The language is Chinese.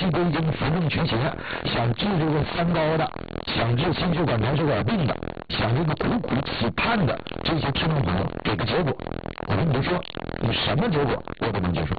气归经、扶正祛邪，想治这个三高的，想治心血管囊血管病的，想这个苦苦期盼的这些听众朋友给个结果，我跟你就说，你什么结果我都能接受。